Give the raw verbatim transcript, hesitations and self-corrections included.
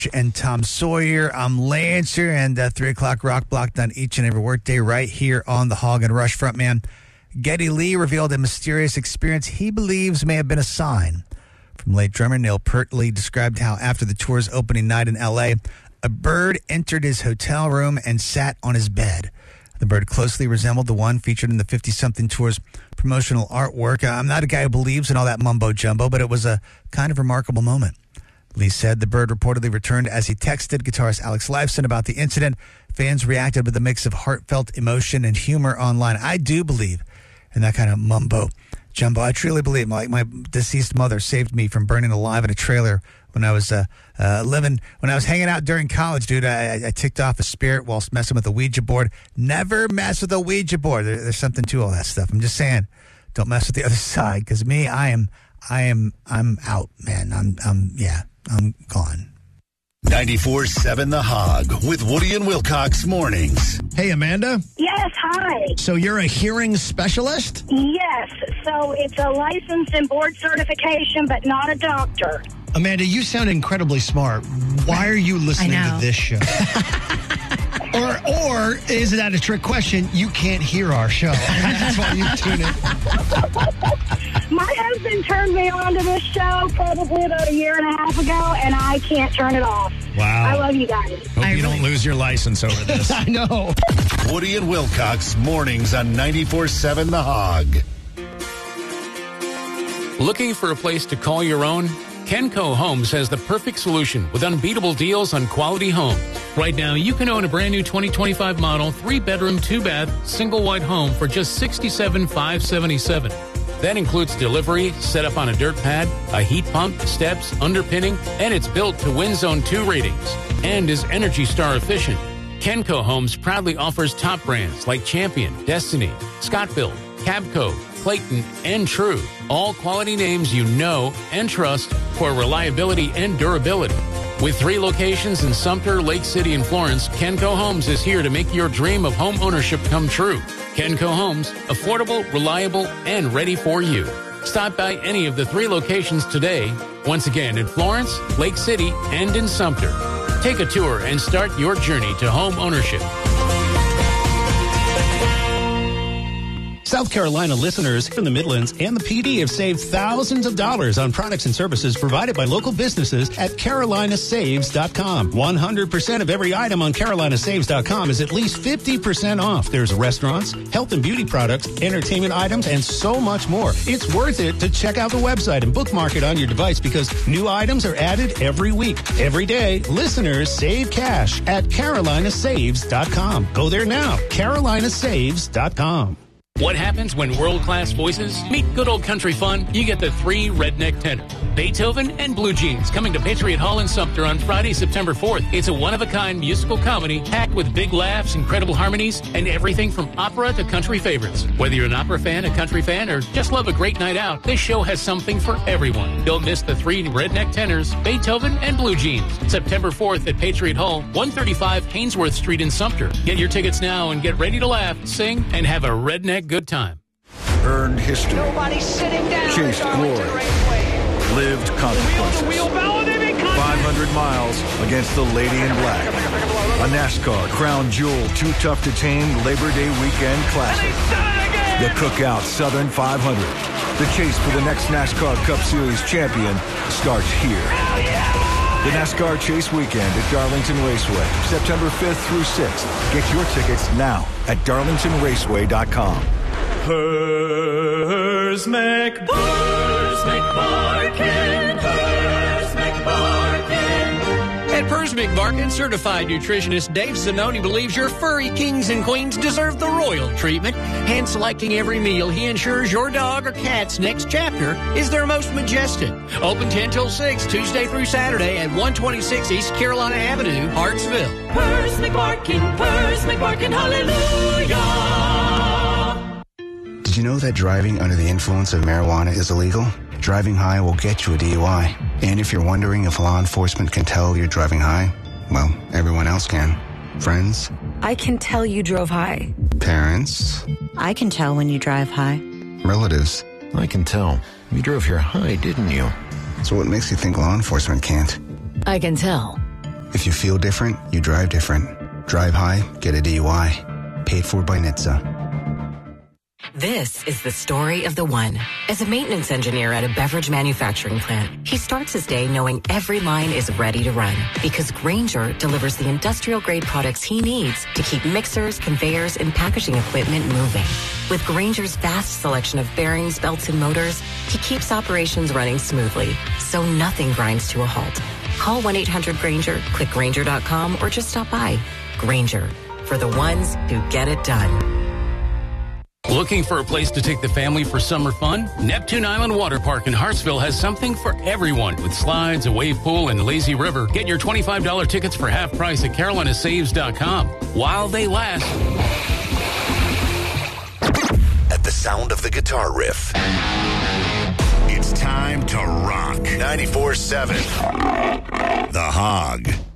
And Tom Sawyer. I'm Lancer, and uh, three o'clock Rock Block done each and every workday right here on the Hog and Rush frontman. Geddy Lee revealed a mysterious experience he believes may have been a sign from late drummer Neil Peart. Lee described how after the tour's opening night in L A, a bird entered his hotel room and sat on his bed. The bird closely resembled the one featured in the fifty-something tour's promotional artwork. I'm not a guy who believes in all that mumbo-jumbo, but it was a kind of remarkable moment. Lee said the bird reportedly returned as he texted guitarist Alex Lifeson about the incident. Fans reacted with a mix of heartfelt emotion and humor online. I do believe in that kind of mumbo jumbo. I truly believe. Like, my deceased mother saved me from burning alive in a trailer when I was uh, uh, living, when I was hanging out during college, dude. I, I ticked off a spirit whilst messing with a Ouija board. Never mess with a Ouija board. There, there's something to all that stuff. I'm just saying, don't mess with the other side, because me, I am, I am, I'm out, man. I'm, I'm, yeah. I'm gone. ninety-four seven The Hog with Woody and Wilcox mornings. Hey, Amanda. Yes, hi. So you're a hearing specialist? Yes, so it's a license and board certification, but not a doctor. Amanda, you sound incredibly smart. Why are you listening to this show? Or or is that a trick question? You can't hear our show. That's why you tune in. My husband turned me on to this show probably about a year and a half ago, and I can't turn it off. Wow. I love you guys. Hope you don't lose your license over this. I know. Woody and Wilcox mornings on ninety-four seven The Hog. Looking for a place to call your own? Kenco Homes has the perfect solution with unbeatable deals on quality homes. Right now, you can own a brand new twenty twenty-five model, three-bedroom, two-bath, single-wide home for just sixty-seven thousand five hundred seventy-seven dollars. That includes delivery, set up on a dirt pad, a heat pump, steps, underpinning, and it's built to Wind Zone two ratings and is Energy Star efficient. Kenco Homes proudly offers top brands like Champion, Destiny, Scott-Built, Cabco, Clayton, and True. All quality names you know and trust for reliability and durability. With three locations in Sumter, Lake City, and Florence, Kenco Homes is here to make your dream of home ownership come true. Kenco Homes, affordable, reliable, and ready for you. Stop by any of the three locations today. Once again, in Florence, Lake City, and in Sumter. Take a tour and start your journey to home ownership. South Carolina listeners from the Midlands and the P D have saved thousands of dollars on products and services provided by local businesses at Carolina Saves dot com. one hundred percent of every item on Carolina Saves dot com is at least fifty percent off. There's restaurants, health and beauty products, entertainment items, and so much more. It's worth it to check out the website and bookmark it on your device because new items are added every week. Every day, listeners save cash at Carolina Saves dot com. Go there now. Carolina Saves dot com. What happens when world-class voices meet good old country fun? You get the three redneck tenors, Beethoven and Blue Jeans, coming to Patriot Hall in Sumter on Friday, September fourth. It's a one-of-a-kind musical comedy packed with big laughs, incredible harmonies, and everything from opera to country favorites. Whether you're an opera fan, a country fan, or just love a great night out, this show has something for everyone. Don't miss the three redneck tenors, Beethoven and Blue Jeans, September fourth at Patriot Hall, one thirty-five Haynesworth Street in Sumter. Get your tickets now and get ready to laugh, sing, and have a redneck good time. Earned history. Nobody's sitting down. Chased glory. Lived consequences. five hundred miles against the Lady in Black. A NASCAR Crown Jewel Too Tough to Tame Labor Day Weekend Classic. The Cookout Southern five hundred. The chase for the next NASCAR Cup Series champion starts here. The NASCAR Chase Weekend at Darlington Raceway, September fifth through sixth. Get your tickets now at darlington raceway dot com. Pers McBarkin, Pers McBarkin, Pers McBarkin. At Pers McBarkin, certified nutritionist Dave Zanoni believes your furry kings and queens deserve the royal treatment. Hand selecting every meal, he ensures your dog or cat's next chapter is their most majestic. Open ten till six, Tuesday through Saturday at one twenty-six East Carolina Avenue, Hartsville. Pers McBarkin, Pers McBarkin, hallelujah. Did you know that driving under the influence of marijuana is illegal? Driving high will get you a D U I. And if you're wondering if law enforcement can tell you're driving high, well, everyone else can. Friends? I can tell you drove high. Parents? I can tell when you drive high. Relatives? I can tell. You drove here high, didn't you? So what makes you think law enforcement can't? I can tell. If you feel different, you drive different. Drive high, get a D U I. Paid for by N H T S A. This is the story of the one. As a maintenance engineer at a beverage manufacturing plant, he starts his day knowing every line is ready to run because Grainger delivers the industrial-grade products he needs to keep mixers, conveyors, and packaging equipment moving. With Grainger's vast selection of bearings, belts, and motors, he keeps operations running smoothly, so nothing grinds to a halt. Call one eight hundred Grainger, click Grainger dot com, or just stop by. Grainger, for the ones who get it done. Looking for a place to take the family for summer fun? Neptune Island Water Park in Hartsville has something for everyone with slides, a wave pool, and lazy river. Get your twenty-five dollars tickets for half price at Carolina Saves dot com while they last. At the sound of the guitar riff, it's time to rock. ninety-four seven The Hog.